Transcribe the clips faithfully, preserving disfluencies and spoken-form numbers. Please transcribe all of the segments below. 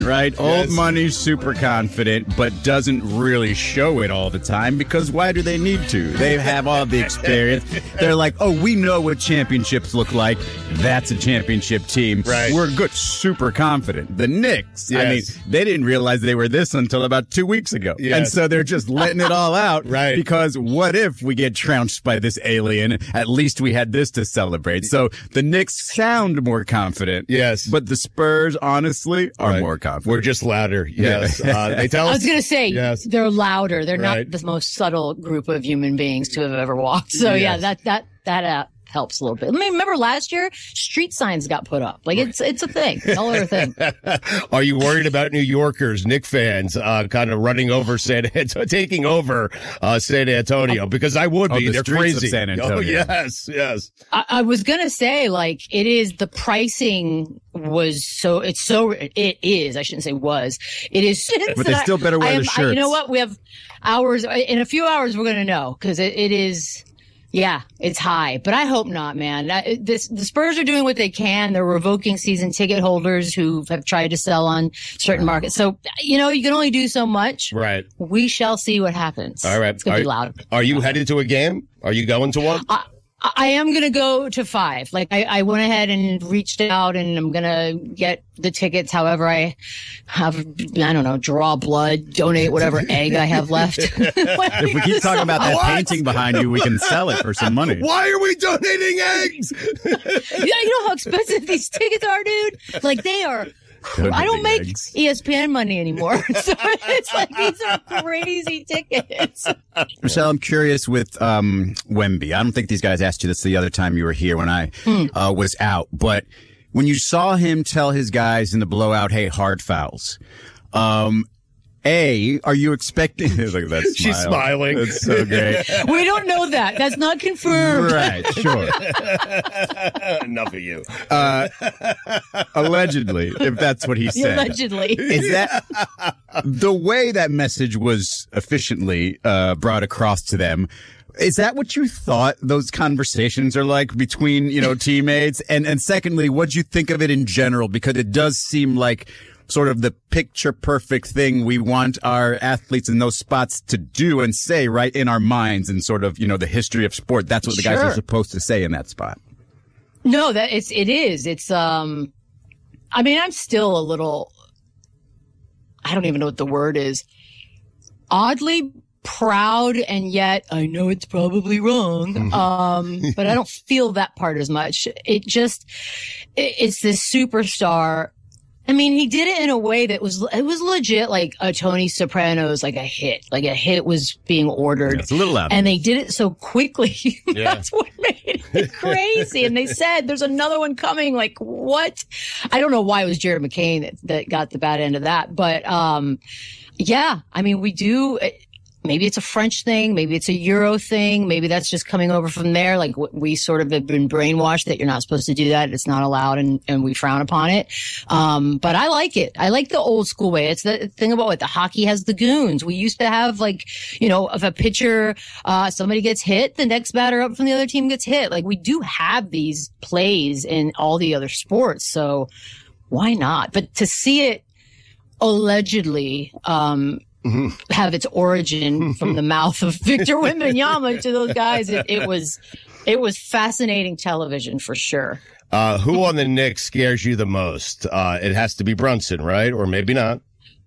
Right? Yes. Old money, super confident, but doesn't really show it all the time because why do they need to? They have all the experience. They're like, oh, we know what championships look like. That's a championship team. Right. We're good, super confident. The Knicks, Yes. I mean, they didn't realize they were this until about two weeks ago. Yes. And so they're just letting it all out. Right. Because what if we get trounced by this alien? At least we had this to celebrate. So the Knicks sound more confident. Yes. But the Spurs, honestly, are Right. more confident. We're just louder. Yes. Uh, they tell us. I was going to say, Yes. they're louder. They're Right. not the most subtle group of human beings to have ever walked. So yeah, Yes. that, that, that, uh, helps a little bit. I mean, remember last year, street signs got put up. Like it's, it's a thing. It's all over thing. Are you worried about New Yorkers, Knick fans, uh, kind of running over San, taking over, uh, San Antonio? Because I would Oh, be. the They're streets of crazy. San Antonio. Oh, yes, yes. I, I was going to say, like, it is the pricing was so, it's so, it is, I shouldn't say was, it is. But they still better wear I the am- I- shirts. you know what? We have hours, in a few hours, we're going to know because it, it is. Yeah, it's high, but I hope not, man. I, this, the Spurs are doing what they can. They're revoking season ticket holders who have tried to sell on certain markets. So, you know, you can only do so much. Right. We shall see what happens. All right. It's going to Are- be loud. Are you headed to a game? Are you going to one? I, I am going to go to five. Like I, I went ahead and reached out and I'm going to get the tickets. However, I have, I don't know, draw blood, donate whatever egg I have left. If we keep talking about that What? painting behind you, we can sell it for some money. Why are we donating eggs? Yeah, you know how expensive these tickets are, dude? Like they are. Donating I don't make eggs. E S P N money anymore. So it's like these are crazy tickets. Michelle, I'm curious with um, Wemby. I don't think these guys asked you this the other time you were here when I Hmm. uh, was out. But when you saw him tell his guys in the blowout, hey, hard fouls, um, A, are you expecting... Look at that smile. She's smiling. That's so great. We don't know that. That's not confirmed. Right, sure. Enough of you. Uh, allegedly, if that's what he said. Allegedly. Is that the way that message was efficiently uh, brought across to them? Is that what you thought those conversations are like between, you know, teammates? And and secondly, what'd you think of it in general? Because it does seem like sort of the picture perfect thing we want our athletes in those spots to do and say right in our minds and sort of, you know, the history of sport. That's what the guys Sure. are supposed to say in that spot. No, that it's it is. It's um I mean, I'm still a little I don't even know what the word is. Oddly proud, and yet I know it's probably wrong. Um but I don't feel that part as much. It just it, it's this superstar. I mean, he did it in a way that was, it was legit like a Tony Soprano's, like a hit, like a hit was being ordered. Yeah, it's a little loud. And they did it so quickly. Yeah. That's what made it crazy. And they said, there's another one coming. Like, what? I don't know why it was Jared McCain that, that got the bad end of that. But, um, yeah, I mean, we do, maybe it's a French thing. Maybe it's a Euro thing. Maybe that's just coming over from there. Like we sort of have been brainwashed that you're not supposed to do that. It's not allowed and, and we frown upon it. Um, but I like it. I like the old school way. It's the thing about what the hockey has the goons. We used to have like, you know, if a pitcher, uh, somebody gets hit, the next batter up from the other team gets hit. Like we do have these plays in all the other sports. So why not? But to see it allegedly, um, Mm-hmm. have its origin from the mouth of Victor Wembanyama to those guys. It, it was, it was fascinating television for sure. Uh, who on the Knicks scares you the most? Uh, it has to be Brunson, right? Or maybe not.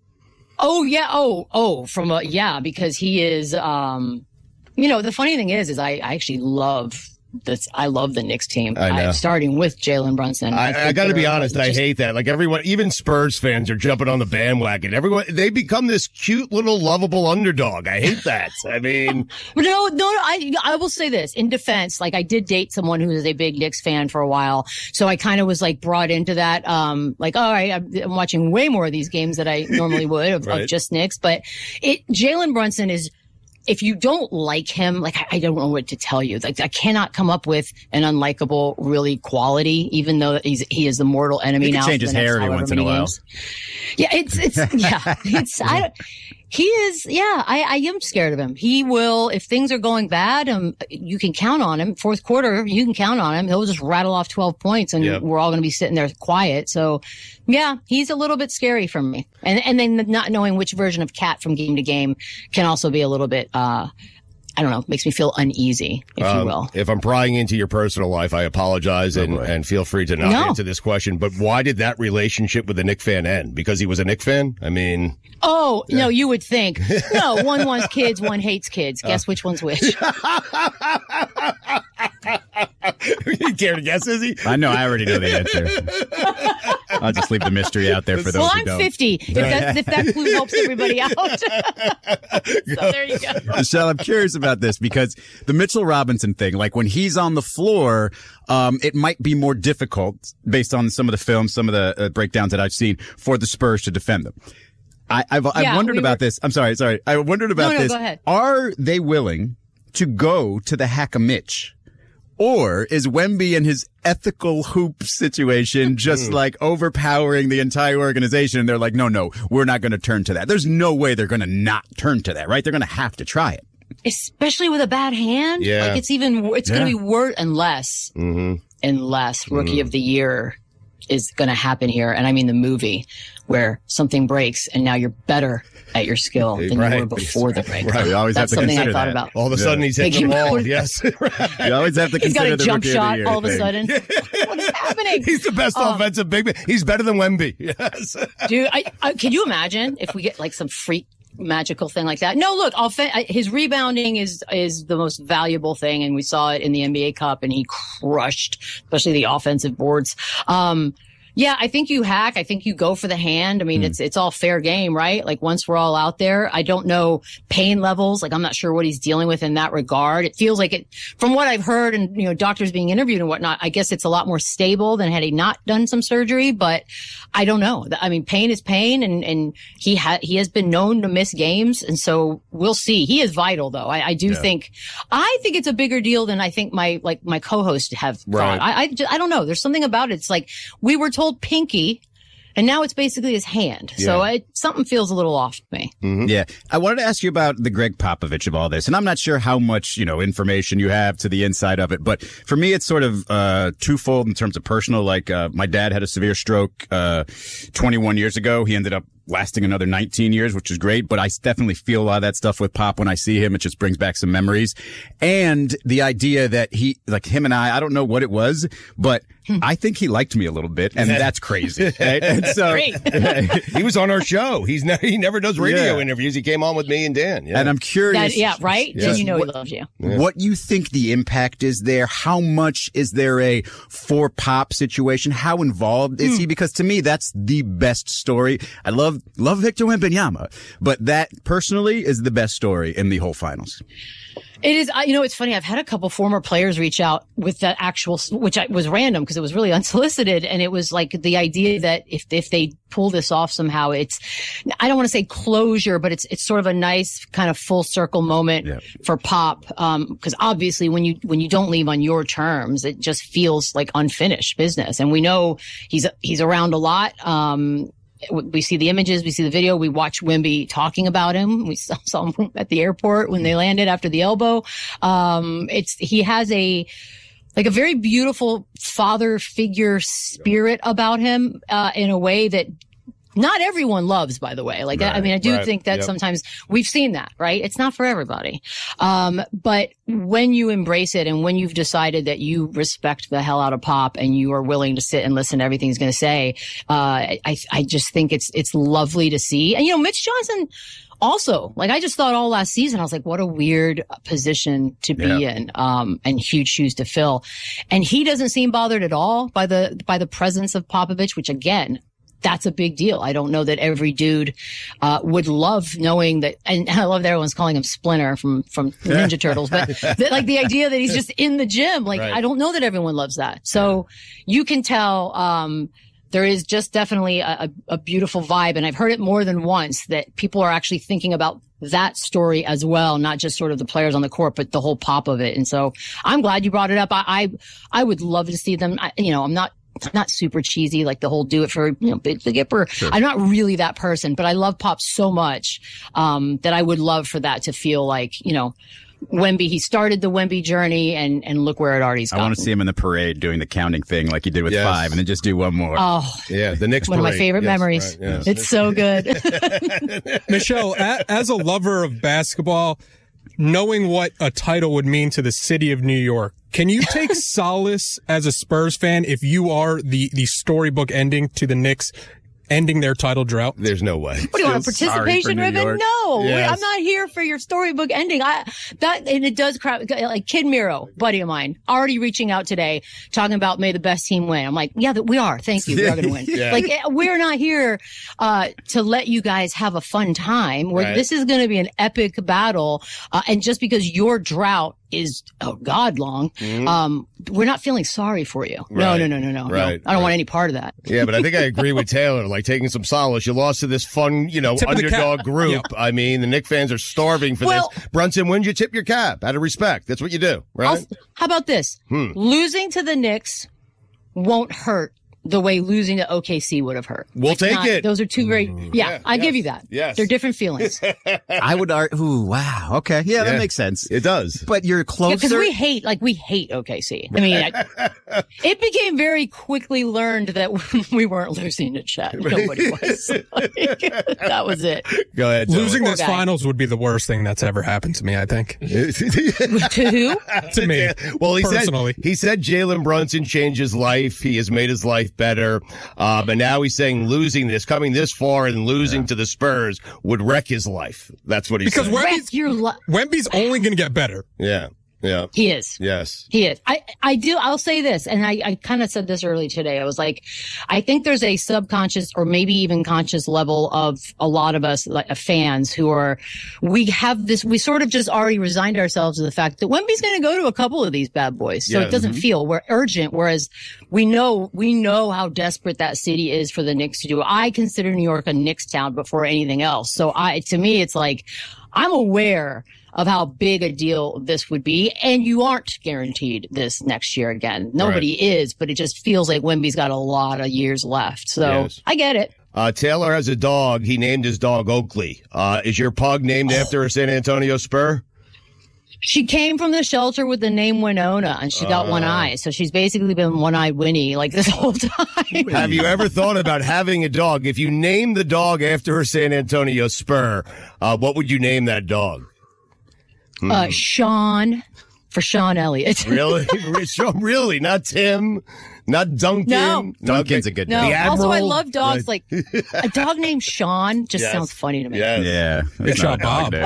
Oh yeah. Oh, oh, from a, yeah, because he is, um, you know, the funny thing is, is I, I actually love this. I love the Knicks team. I know. I, starting with Jalen Brunson. I, I, think got to be they're, honest. uh, I just- hate that. Like everyone, even Spurs fans are jumping on the bandwagon. Everyone, they become this cute little lovable underdog. I hate that. I mean, But no, no, no. I I will say this in defense. Like I did date someone who was a big Knicks fan for a while, so I kind of was like brought into that. Um, like all right, I'm, I'm watching way more of these games that I normally would of, Right. of just Knicks. But it Jalen Brunson is. If you don't like him, like I, I don't know what to tell you. Like I cannot come up with an unlikable, really quality, even though he's he is the mortal enemy He can now. change for his the next hair every however once in a many while. games. Yeah, it's it's yeah, it's I don't. He is, yeah, I, I am scared of him. He will, if things are going bad, um, you can count on him. Fourth quarter, you can count on him. He'll just rattle off twelve points and yep. we're all going to be sitting there quiet. So, yeah, he's a little bit scary for me. And and then not knowing which version of Cat from game to game can also be a little bit, uh, I don't know, makes me feel uneasy, if um, you will. If I'm prying into your personal life, I apologize and, right. and feel free to not no. answer this question. But why did that relationship with the Knick fan end? Because he was a Knick fan? I mean... Oh, yeah. No, you would think. No, one wants kids, one hates kids. Guess uh. which one's which? You care to guess, Izzy? I know, I already know the answer. I'll just leave the mystery out there for those well, who I'm don't. Well, I'm fifty, if that, if that clue helps everybody out. So there you go. Michelle, I'm curious about this because the Mitchell Robinson thing, like when he's on the floor, um, it might be more difficult based on some of the films, some of the uh, breakdowns that I've seen for the Spurs to defend them. I, I've, I've yeah, wondered we about were... this. I'm sorry, sorry. I wondered about no, no, this. Go ahead. Are they willing to go to the hack-a-Mitch? Or is Wemby and his ethical hoop situation just like overpowering the entire organization? And they're like, no, no, we're not going to turn to that. There's no way they're going to not turn to that, right? They're going to have to try it. Especially with a bad hand. Yeah. Like it's even, it's yeah. going to be worse unless, mm-hmm. unless Rookie mm-hmm. of the Year is going to happen here. And I mean the movie where something breaks and now you're better at your skill than right. you were before the break. Right. You always That's have to something I thought that. about. All of a sudden yeah. he's hitting the ball. Yes. You always have to he's consider got a the jump Rookie shot of the Year all of a thing. sudden. What is happening? He's the best um, offensive big man. He's better than Wemby. Yes. Dude, I, I, can you imagine if we get like some freak magical thing like that? No, look, offen- his rebounding is is the most valuable thing, and we saw it in the N B A Cup, and he crushed, especially the offensive boards. Um, Yeah, I think you hack. I think you go for the hand. I mean, mm. it's it's all fair game, right? Like once we're all out there, I don't know pain levels. Like I'm not sure what he's dealing with in that regard. It feels like it, from what I've heard and, you know, doctors being interviewed and whatnot, I guess it's a lot more stable than had he not done some surgery, but I don't know. I mean, pain is pain, and, and he ha- he has been known to miss games. And so we'll see. He is vital though. I, I do yeah. think, I think it's a bigger deal than I think my, like my co-host have right. thought. I, I, just, I don't know. There's something about it. It's like we were told pinky, and now it's basically his hand. Yeah. So it, something feels a little off to me. Mm-hmm. Yeah. I wanted to ask you about the Greg Popovich of all this, and I'm not sure how much, you know, information you have to the inside of it, but for me, it's sort of, uh, twofold in terms of personal. Like, uh, my dad had a severe stroke, uh, twenty-one years ago. He ended up lasting another nineteen years, which is great, but I definitely feel a lot of that stuff with Pop when I see him. It just brings back some memories. And the idea that he, like him and I, I don't know what it was, but I think he liked me a little bit, and that's crazy. Right? And so he was on our show. He's ne- he never does radio yeah. interviews. He came on with me and Dan. Yeah. And I'm curious. That, yeah, right? Yeah. Then you know what, he loves you. Yeah. What you think the impact is there? How much is there a for Pop situation? How involved is mm. he? Because to me, that's the best story. I love love Victor Wembanyama, but that personally is the best story in the whole finals. It is, you know, it's funny. I've had a couple former players reach out with that actual, which was random because it was really unsolicited. And it was like the idea that if, if they pull this off somehow, it's, I don't want to say closure, but it's, it's sort of a nice kind of full circle moment yeah. for Pop. Um, cause obviously when you, when you don't leave on your terms, it just feels like unfinished business. And we know he's, he's around a lot. Um, We see the images, we see the video, we watch Wemby talking about him. We saw, saw him at the airport when they landed after the elbow. Um, it's, he has a, like a very beautiful father figure spirit about him, uh, in a way that not everyone loves, by the way. Like, right, I mean, I do right, think that yep. sometimes we've seen that, right? It's not for everybody. Um, but when you embrace it and when you've decided that you respect the hell out of Pop and you are willing to sit and listen to everything he's going to say, uh, I, I just think it's, it's lovely to see. And, you know, Mitch Johnson also, like, I just thought all last season, I was like, what a weird position to be yeah. in, um, and huge shoes to fill. And he doesn't seem bothered at all by the, by the presence of Popovich, which again, that's a big deal. I don't know that every dude uh would love knowing that, and I love that everyone's calling him Splinter from from Ninja Turtles, but the, like the idea that he's just in the gym, like right. I don't know that everyone loves that. So yeah. you can tell um there is just definitely a, a, a beautiful vibe, and I've heard it more than once that people are actually thinking about that story as well, not just sort of the players on the court, but the whole Pop of it. And so I'm glad you brought it up. I I, I would love to see them. I, you know, I'm not not super cheesy, like the whole do it for, you know, Big Dipper. Sure. I'm not really that person, but I love pop so much, um, that I would love for that to feel like, you know, Wemby, he started the Wemby journey, and, and look where it already gotten. I want to see him in the parade doing the counting thing like he did with yes. five, and then just do one more. Oh, yeah, the Knicks one parade. of my favorite yes, memories. Right, yes. It's so good. Michelle, as a lover of basketball, knowing what a title would mean to the city of New York, can you take solace as a Spurs fan if you are the, the storybook ending to the Knicks ending their title drought? There's no way. What do you want, a participation ribbon? No, yes. I'm not here for your storybook ending. I that and it does crap. Like Kid Miro, buddy of mine, already reaching out today, talking about may the best team win. I'm like, yeah, we are. Thank you. We are going to win. yeah. Like we're not here uh to let you guys have a fun time. Where right. This is going to be an epic battle, uh, and just because your drought is oh god long, mm-hmm. um, we're not feeling sorry for you. Right. No, no, no, no, no. Right. no. I don't right. want any part of that. Yeah, but I think I agree with Taylor. Like taking some solace. You lost to this fun, you know, tip underdog group. Yep. I mean, the Knicks fans are starving for well, this. Brunson wins, you tip your cap out of respect. That's what you do, right? I'll, how about this? Hmm. Losing to the Knicks won't hurt the way losing to O K C would have hurt. We'll like take not, it. Those are two very, yeah, yeah I yes, give you that. Yes. They're different feelings. I would argue, ooh, wow. Okay. Yeah, yeah, that makes sense. It does. But you're closer. Because yeah, we hate, like, we hate O K C. I mean, I, it became very quickly learned that we weren't losing to Chet. Nobody was. Like, that was it. Go ahead. Losing Poor this guy. finals would be the worst thing that's ever happened to me, I think. To who? To me. Well, he personally. said, he said Jalen Brunson changed his life. He has made his life better. Uh, but now he's saying losing this, coming this far and losing yeah. to the Spurs would wreck his life. That's what he because said. Because Wemby's, your li- Wemby's only going to get better. Yeah. Yeah. He is. Yes. He is. I, I do. I'll say this. And I, I kind of said this early today. I was like, I think there's a subconscious or maybe even conscious level of a lot of us like fans who are, we have this, we sort of just already resigned ourselves to the fact that Wemby's going to go to a couple of these bad boys. So yeah. it doesn't mm-hmm. feel we're urgent. Whereas we know, we know how desperate that city is for the Knicks to do. I consider New York a Knicks town before anything else. So I, to me, it's like, I'm aware of how big a deal this would be. And you aren't guaranteed this next year again. Nobody right. is, but it just feels like Wemby's got a lot of years left. So yes. I get it. Uh, Taylor has a dog. He named his dog Oakley. Uh, is your pug named oh. after a San Antonio Spur? She came from the shelter with the name Winona, and she got uh, one eye. So she's basically been one-eyed Winnie like this whole time. Have you ever thought about having a dog? If you name the dog after a San Antonio Spur, uh, what would you name that dog? Hmm. Uh, Sean, for Sean Elliott. Really? Really? Not Tim? Not Duncan? No. Duncan's a good no. name. The Admiral? Also, I love dogs. Right. Like, a dog named Sean just yes. sounds funny to me. Yes. Yeah. Good job, Bob.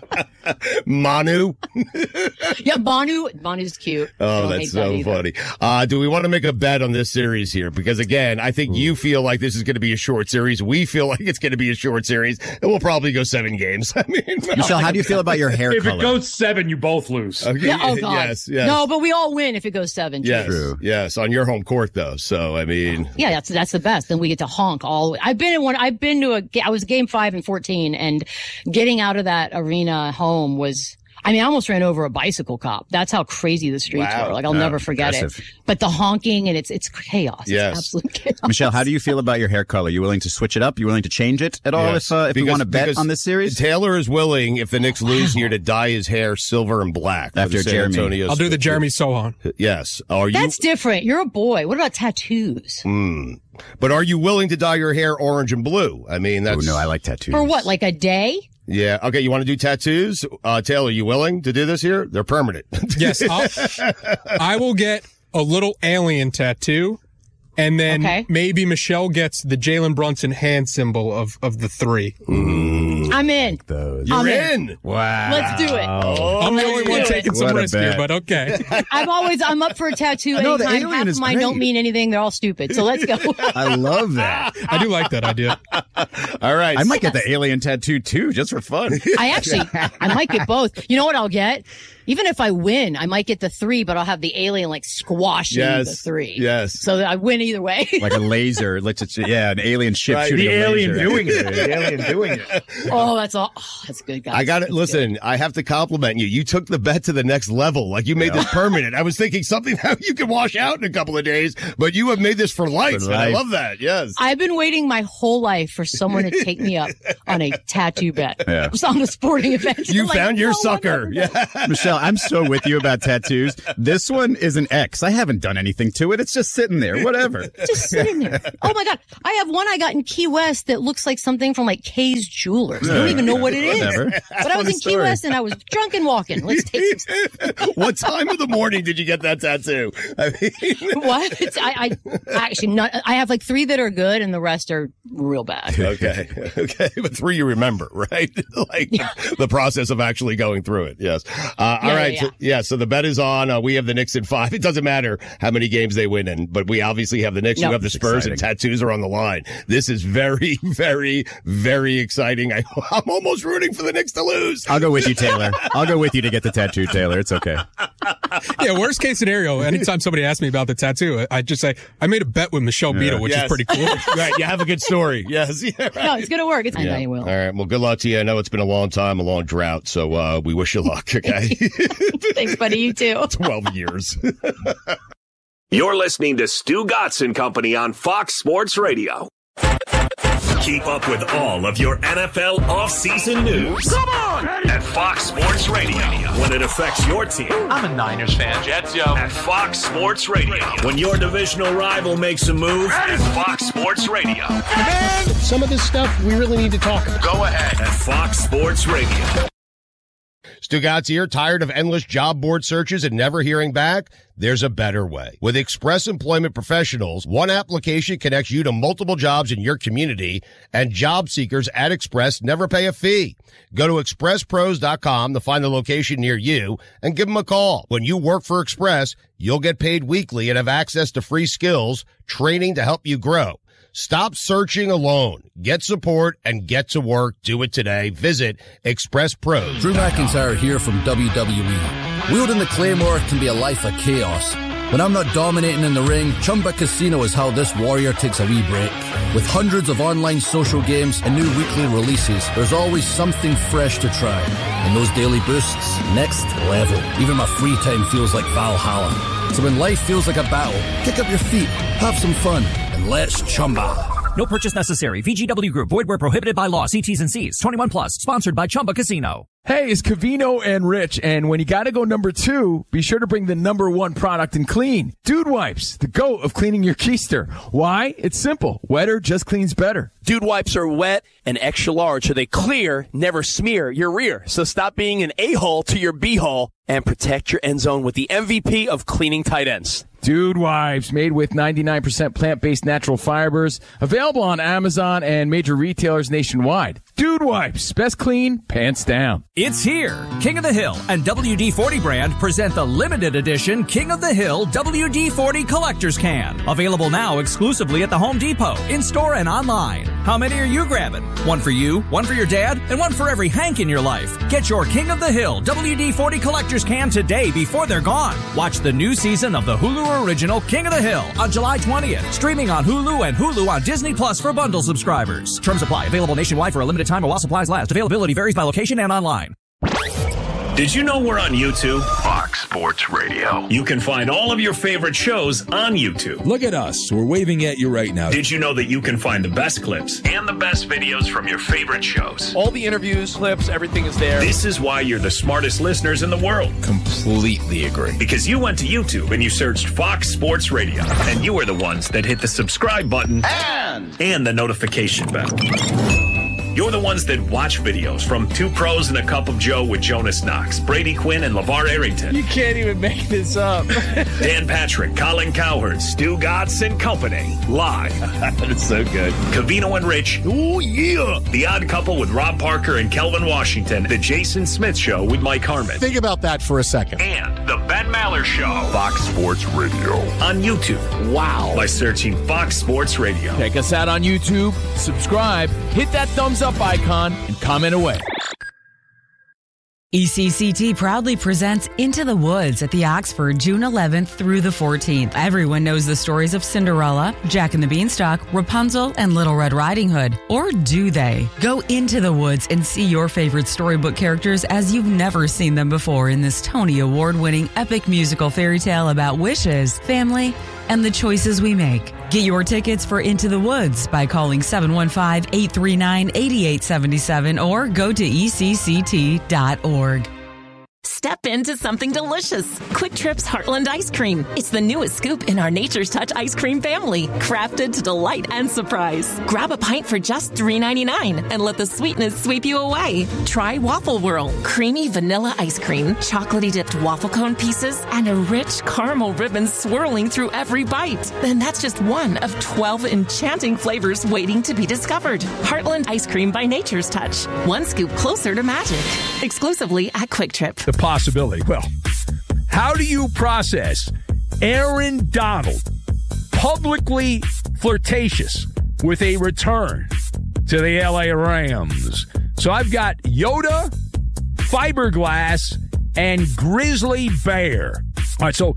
Manu? Yeah, Banu. Banu's cute. Oh, that's so that funny. Uh, do we want to make a bet on this series here? Because, again, I think Ooh. you feel like this is going to be a short series. We feel like it's going to be a short series. And we'll probably go seven games. I mean, Michelle, how do you feel about your hair if color? If it goes seven, you both lose. Okay. Yeah, oh, God. Yes, yes. No, but we all win if it goes seven. Yes, True. yes. On your home court, though. So, I mean. Yeah, that's that's the best. Then we get to honk all the way. I've been in one. I've been to a. I was game five and fourteen, and getting out of that arena home was. I mean, I almost ran over a bicycle cop. That's how crazy the streets wow. were. Like, I'll no, never forget impressive. it. But the honking and it's it's chaos. Yes. It's absolute chaos. Michelle, how do you feel about your hair color? You willing to switch it up? You willing to change it at all yes. if uh, if because, we want to bet on this series? Taylor is willing, if the Knicks lose here, to dye his hair silver and black after Jeremy. Antonio I'll do the Jeremy Sohan. Yes. Are you? That's different. You're a boy. What about tattoos? Mm. But are you willing to dye your hair orange and blue? I mean, that's. Oh, no, I like tattoos. For what? Like a day? Yeah. Okay. You want to do tattoos? Uh, Taylor, you willing to do this here? They're permanent. Yes. I'll, I will get a little alien tattoo. And then okay. maybe Michelle gets the Jalen Brunson hand symbol of, of the three. Mm. I'm in. Those. You're I'm in. in. Wow. Let's do it. Oh, I'm the only one do taking it. some What a risk here, bet. but okay. I'm always, I'm up for a tattoo No, the anytime. alien Half is of mine great. don't mean anything. They're all stupid. So let's go. I love that. I do like that idea. All right. I might get the alien tattoo too, just for fun. I actually, I might get both. You know what I'll get? Even if I win, I might get the three, but I'll have the alien like squashing Yes, the three. yes. So that I win either way. Like a laser. Let's just, yeah, an alien ship Right. shooting The a alien laser. doing it. The alien doing it. Oh, that's all. Oh, that's good, guys. I got it. That's Listen, good. I have to compliment you. You took the bet to the next level. Like you made this permanent. I was thinking something that you can wash out in a couple of days, but you have made this for life. For And I life. love that. Yes. I've been waiting my whole life for someone to take me up on a tattoo bet. Yeah. It was on a sporting event. You I'm like, found your no one sucker. ever Yeah. does. Michelle, I'm so with you about tattoos. This one is an X. I haven't done anything to it. It's just sitting there. Whatever. Just sitting there. Oh my God. I have one I got in Key West that looks like something from like Kay's Jewelers. I don't even know what it is. Whatever. But I was Funny in Key story. West and I was drunk and walking. Let's take some. What time of the morning did you get that tattoo? I mean, What? It's, I, I actually not. I have like three that are good and the rest are real bad. okay. Okay. But three you remember, right? Like the process of actually going through it. Yes. Uh, all Yeah, right. yeah, So, yeah. So the bet is on. Uh, we have the Knicks in five. It doesn't matter how many games they win in, but we obviously have the Knicks. No. You have the Spurs, and exciting. tattoos are on the line. This is very, very, very exciting. I, I'm almost rooting for the Knicks to lose. I'll go with you, Taylor. I'll go with you to get the tattoo, Taylor. It's okay. Yeah, worst case scenario, anytime somebody asks me about the tattoo, I just say, I made a bet with Michelle Beadle, which Yes. is pretty cool. Right. You have a good story. Yes. Yeah, right. No, it's gonna work. It's, I know you will. All right. Well, good luck to you. I know it's been a long time, a long drought. So, uh, we wish you luck. Okay. Thanks, buddy. You too. twelve years. You're listening to Stu Gatz and Company on Fox Sports Radio. Keep up with all of your N F L offseason news. Come on! At Fox Sports Radio. When it affects your team. I'm a Niners fan. Jets, yo. At Fox Sports Radio. When your divisional rival makes a move. At Fox Sports Radio. Some of this stuff we really need to talk about. Go ahead. At Fox Sports Radio. Stu Gatz here. Tired of endless job board searches and never hearing back? There's a better way. With Express Employment Professionals, one application connects you to multiple jobs in your community, and job seekers at Express never pay a fee. Go to express pros dot com to find the location near you and give them a call. When you work for Express, you'll get paid weekly and have access to free skills, training to help you grow. Stop searching alone. Get support and get to work. Do it today. Visit Express Pros. Drew McIntyre here from W W E. Wielding the Claymore can be a life of chaos. When I'm not dominating in the ring, Chumba Casino is how this warrior takes a wee break. With hundreds of online social games and new weekly releases, there's always something fresh to try. And those daily boosts, next level. Even my free time feels like Valhalla. So when life feels like a battle, kick up your feet, have some fun, and let's Chumba. No purchase necessary. V G W Group. Void where prohibited by law. See T's and C's. twenty-one plus. Sponsored by Chumba Casino. Hey, it's Cavino and Rich, and when you gotta go number two, be sure to bring the number one product in clean. Dude Wipes, the GOAT of cleaning your keister. Why? It's simple. Wetter just cleans better. Dude Wipes are wet and extra large, so they clear, never smear your rear. So stop being an a-hole to your b-hole and protect your end zone with the M V P of cleaning tight ends. Dude Wipes, made with ninety-nine percent plant-based natural fibers, available on Amazon and major retailers nationwide. Dude Wipes, best clean, pants down. It's here. King of the Hill and W D forty brand present the limited edition King of the Hill W D forty Collector's Can. Available now exclusively at the Home Depot, in-store and online. How many are you grabbing? One for you, one for your dad, and one for every Hank in your life. Get your King of the Hill W D forty Collector's Can today before they're gone. Watch the new season of the Hulu original King of the Hill on July twentieth. Streaming on Hulu and Hulu on Disney Plus for bundle subscribers. Terms apply. Available nationwide for a limited time while supplies last. Availability varies by location and online. Did you know we're on YouTube? Fox Sports Radio. You can find all of your favorite shows on YouTube. Look at us. We're waving at you right now. Did you know that you can find the best clips and the best videos from your favorite shows? All the interviews, clips, everything is there. This is why you're the smartest listeners in the world. Completely agree. Because you went to YouTube and you searched Fox Sports Radio. And you were the ones that hit the subscribe button and, and the notification bell. You're the ones that watch videos from Two Pros and a Cup of Joe with Jonas Knox, Brady Quinn, and LeVar Arrington. You can't even make this up. Dan Patrick, Colin Cowherd, Stu Gatz and Company. Live. That's so good. Cavino and Rich. Oh, yeah. The Odd Couple with Rob Parker and Kelvin Washington. The Jason Smith Show with Mike Harmon. Think about that for a second. And The Ben Maller Show. Fox Sports Radio. On YouTube. Wow. By searching Fox Sports Radio. Check us out on YouTube, subscribe, hit that thumbs up icon, and comment away. E C C T proudly presents Into the Woods at the Oxford, June eleventh through the fourteenth. Everyone knows the stories of Cinderella, Jack and the Beanstalk, Rapunzel, and Little Red Riding Hood. Or do they? Go into the woods and see your favorite storybook characters as you've never seen them before in this Tony Award-winning epic musical fairy tale about wishes, family, and the choices we make. Get your tickets for Into the Woods by calling seven one five, eight three nine, eight eight seven seven or go to E C C T dot org. Step into something delicious. Quick Trip's Heartland Ice Cream. It's the newest scoop in our Nature's Touch ice cream family, crafted to delight and surprise. Grab a pint for just three ninety-nine and let the sweetness sweep you away. Try Waffle Whirl, creamy vanilla ice cream, chocolatey dipped waffle cone pieces, and a rich caramel ribbon swirling through every bite. And that's just one of twelve enchanting flavors waiting to be discovered. Heartland Ice Cream by Nature's Touch. One scoop closer to magic. Exclusively at Quick Trip. The possibility. Well, how do you process Aaron Donald publicly flirtatious with a return to the L A Rams? So I've got Yoda, Fiberglass, and Grizzly Bear. All right, so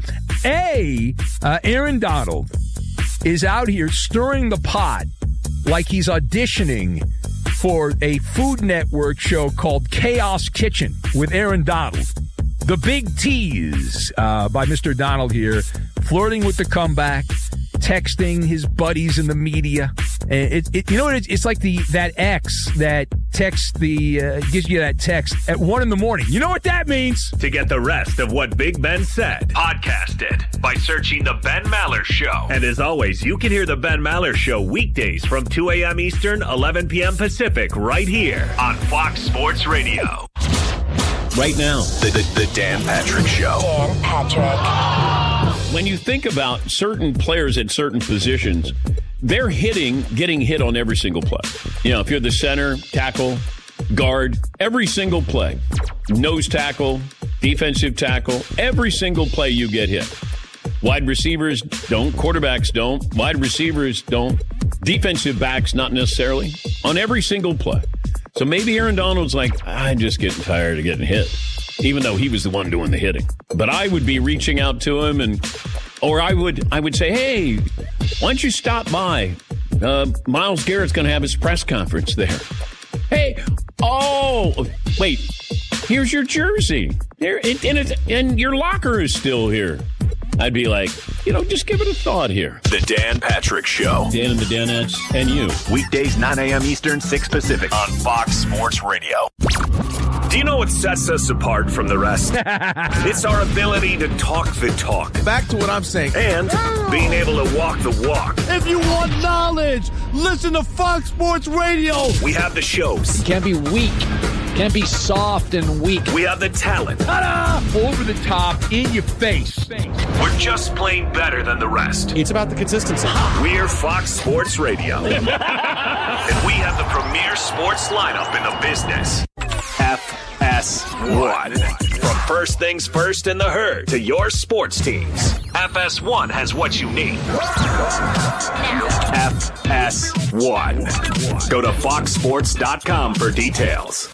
A, uh, Aaron Donald is out here stirring the pot like he's auditioning for a Food Network show called Chaos Kitchen with Aaron Donald. The Big Tease uh, by Mister Donald here, flirting with the comeback, texting his buddies in the media. It, it, you know what? It's, it's like the that ex that texts the uh, gives you that text at one in the morning. You know what that means? To get the rest of what Big Ben said, podcast it by searching The Ben Maller Show. And as always, you can hear The Ben Maller Show weekdays from two a.m. Eastern, eleven p.m. Pacific, right here on Fox Sports Radio. Right now, the, the, the Dan Patrick Show. Dan Patrick. When you think about certain players at certain positions, they're hitting, getting hit on every single play. You know, if you're the center, tackle, guard, every single play, nose tackle, defensive tackle, every single play you get hit. Wide receivers don't, quarterbacks don't, wide receivers don't, defensive backs not necessarily, on every single play. So maybe Aaron Donald's like, I'm just getting tired of getting hit, even though he was the one doing the hitting. But I would be reaching out to him, and or I would I would say, hey, why don't you stop by? Uh, Myles Garrett's going to have his press conference there. Hey, oh, wait, here's your jersey. There, and, and, it, and your locker is still here. I'd be like, you know, just give it a thought here. The Dan Patrick Show. Dan and the Danettes and you. Weekdays, nine a.m. Eastern, six Pacific on Fox Sports Radio. Do you know what sets us apart from the rest? It's our ability to talk the talk. Back to what I'm saying. And being able to walk the walk. If you want knowledge, listen to Fox Sports Radio. We have the shows. You can't be weak. Can't be soft and weak. We have the talent. Ta-da! Over the top, in your face. We're just plain better than the rest. It's about the consistency. We're Fox Sports Radio. And we have the premier sports lineup in the business. F S one. From first things first in the herd to your sports teams, F S one has what you need. F S one. Go to fox sports dot com for details.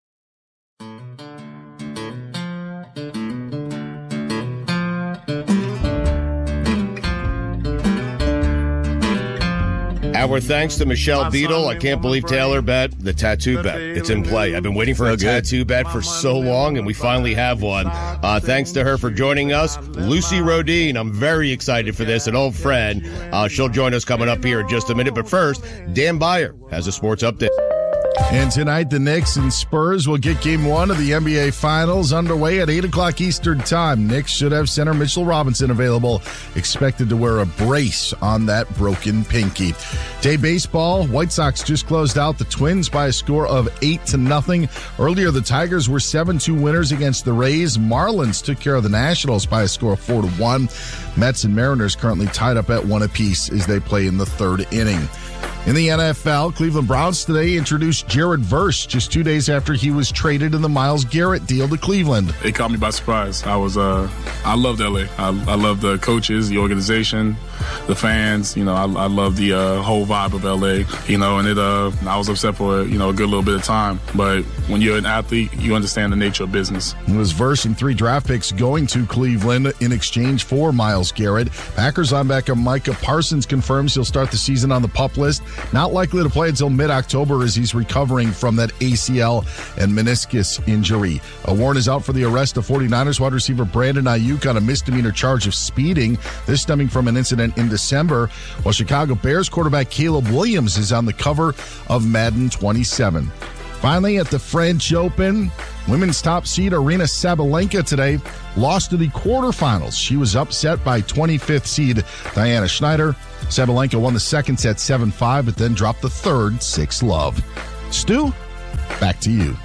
Our thanks to Michelle Beadle. I can't believe Taylor bet the tattoo bet. It's in play. I've been waiting for a tattoo bet for so long, and we finally have one. Uh, thanks to her for joining us. Lucy Rodine, I'm very excited for this, an old friend. Uh, she'll join us coming up here in just a minute. But first, Dan Beyer has a sports update. And tonight, the Knicks and Spurs will get game one of the N B A Finals underway at eight o'clock Eastern Time. Knicks should have center Mitchell Robinson available, expected to wear a brace on that broken pinky. Day baseball, White Sox just closed out the Twins by a score of eight to nothing. Earlier, the Tigers were seven two winners against the Rays. Marlins took care of the Nationals by a score of four to one. Mets and Mariners currently tied up at one apiece as they play in the third inning. In the N F L, Cleveland Browns today introduced Jared Verse just two days after he was traded in the Myles Garrett deal to Cleveland. It caught me by surprise. I was, uh, I loved L A. I, I love the coaches, the organization. the fans. You know, I, I love the uh, whole vibe of L A. You know, and it. Uh, I was upset for you know a good little bit of time, but when you're an athlete, you understand the nature of business. It was versing three draft picks going to Cleveland in exchange for Myles Garrett. Packers linebacker Micah Parsons confirms he'll start the season on the PUP list. Not likely to play until mid-October as he's recovering from that A C L and meniscus injury. A warrant is out for the arrest of 49ers wide receiver Brandon Ayuk on a misdemeanor charge of speeding. This stemming from an incident in December, while Chicago Bears quarterback Caleb Williams is on the cover of Madden twenty-seven. Finally, at the French Open, women's top seed Aryna Sabalenka today lost to the quarterfinals. She was upset by twenty-fifth seed Diana Schneider. Sabalenka won the second set seven five, but then dropped the third six love. Stu, back to you.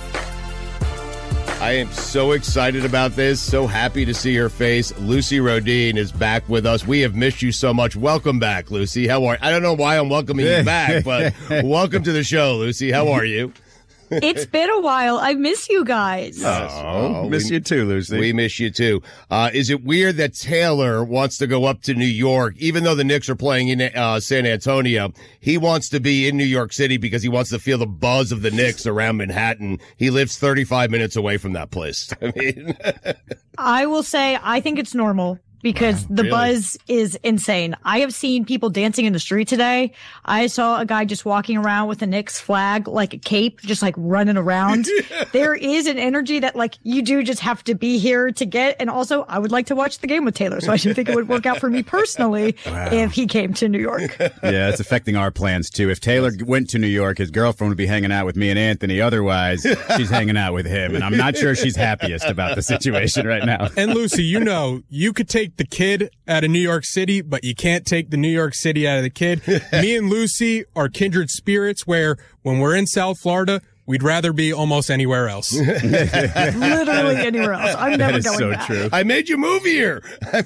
I am so excited about this. So happy to see her face. Lucy Rodine is back with us. We have missed you so much. Welcome back, Lucy. How are you? I don't know why I'm welcoming you back, but welcome to the show, Lucy. How are you? It's been a while. I miss you guys. Oh, miss we, you too, Lucy. We miss you too. Uh, is it weird that Taylor wants to go up to New York, even though the Knicks are playing in uh, San Antonio? He wants to be in New York City because he wants to feel the buzz of the Knicks around Manhattan. He lives thirty-five minutes away from that place. I mean, I will say I think it's normal. Because the really? buzz is insane. I have seen people dancing in the street today. I saw a guy just walking around with a Knicks flag, like a cape, just like running around. There is an energy that like you do just have to be here to get. And also I would like to watch the game with Taylor. So I do think it would work out for me personally wow. if he came to New York. Yeah, it's affecting our plans too. If Taylor went to New York, his girlfriend would be hanging out with me and Anthony. Otherwise, she's hanging out with him. And I'm not sure she's happiest about the situation right now. And Lucy, you know, you could take the kid out of New York City, but you can't take the New York City out of the kid. Me and Lucy are kindred spirits where when we're in South Florida, we'd rather be almost anywhere else. Literally anywhere else. I'm never that is going so back. True. I made you move here. I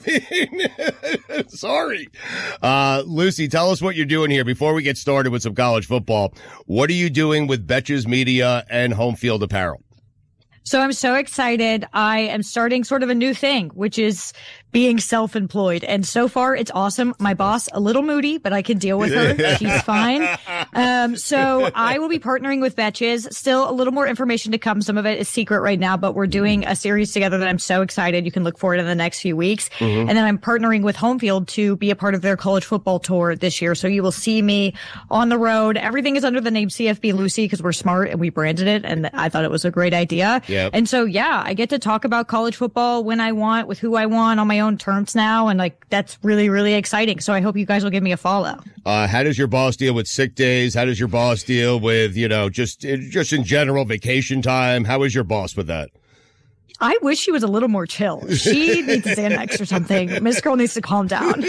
mean, sorry. Uh, Lucy, tell us what you're doing here before we get started with some college football. What are you doing with Betches Media and Home Field Apparel? So I'm so excited. I am starting sort of a new thing, which is being self-employed. And so far, it's awesome. My boss, a little moody, but I can deal with her. She's fine. Um, so I will be partnering with Betches. Still a little more information to come. Some of it is secret right now, but we're doing a series together that I'm so excited. You can look forward to in the next few weeks. Mm-hmm. And then I'm partnering with Home Field to be a part of their college football tour this year. So you will see me on the road. Everything is under the name C F B Lucy because we're smart and we branded it. And I thought it was a great idea. Yep. And so, yeah, I get to talk about college football when I want, with who I want, on my own terms now. And like, that's really, really exciting. So I hope you guys will give me a follow. Uh, how does your boss deal with sick days? How does your boss deal with, you know, just, just in general vacation time? How is your boss with that? I wish she was a little more chill. She needs Xanax or something. Miss Girl needs to calm down.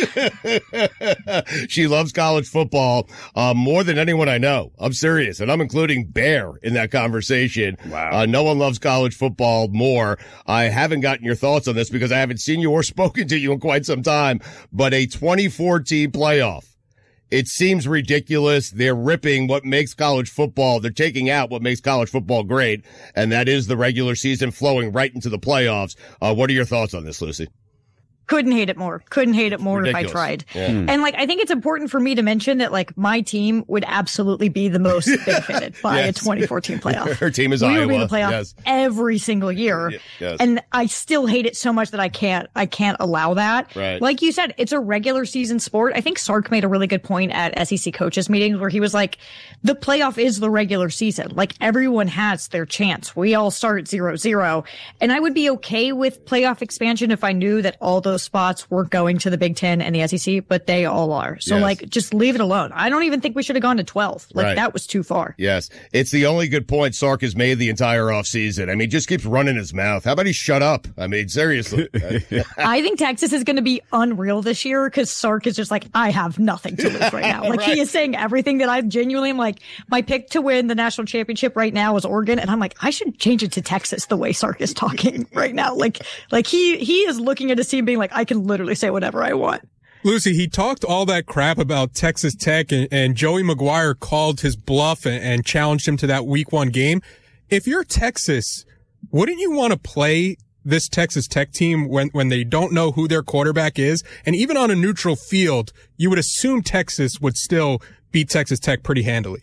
She loves college football uh, more than anyone I know. I'm serious. And I'm including Bear in that conversation. Wow. Uh, no one loves college football more. I haven't gotten your thoughts on this because I haven't seen you or spoken to you in quite some time. But a twenty fourteen playoff. It seems ridiculous. They're ripping what makes college football. They're taking out what makes college football great, and that is the regular season flowing right into the playoffs. Uh, what are your thoughts on this, Lucy? Couldn't hate it more. Couldn't hate it more Ridiculous. if I tried. Yeah. And like, I think it's important for me to mention that like my team would absolutely be the most benefited by Yes. a twenty fourteen playoff. Her team is we Iowa. will be in the playoff Yes. every single year. Y- yes. And I still hate it so much that I can't, I can't allow that. Right. Like you said, it's a regular season sport. I think Sark made a really good point at S E C coaches meetings where he was like, the playoff is the regular season. Like everyone has their chance. We all start zero, zero. And I would be okay with playoff expansion if I knew that all those spots weren't going to the Big Ten and the S E C, but they all are. So Yes. like, just leave it alone. I don't even think we should have gone to twelve. Like Right. that was too far. Yes. It's the only good point Sark has made the entire offseason. I mean, just keeps running his mouth. How about he shut up? I mean, seriously. I think Texas is going to be unreal this year because Sark is just like, I have nothing to lose right now. Like Right. he is saying everything that I genuinely am like, my pick to win the national championship right now is Oregon. And I'm like, I should change it to Texas the way Sark is talking right now. Like, like he, he is looking at his team being like, I can literally say whatever I want. Lucy, he talked all that crap about Texas Tech and, and Joey McGuire called his bluff and, and challenged him to that week one game. If you're Texas, wouldn't you want to play this Texas Tech team when, when they don't know who their quarterback is. And even on a neutral field, you would assume Texas would still beat Texas Tech pretty handily.